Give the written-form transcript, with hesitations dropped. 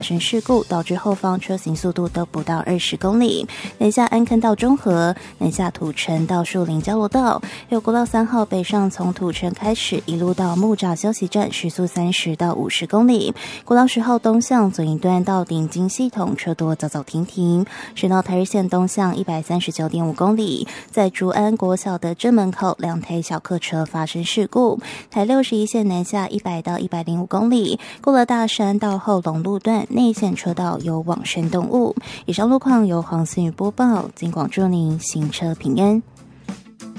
发生事故，导致后方车行速度都不到20公里。南下安坑到中和，南下土城到树林交流道，有国道3号北上从土城开始一路到木栅休息站，时速30到50公里。国道10号东向左营段到顶金系统车多走走停停。10号台日线东向139.5公里，在竹安国小的正门口2台小客车发生事故。台61线南下100到105公里，过了大山到后龙路段内线车道有往生动物。以上路况由黄思雨播报，警广祝您行车平安。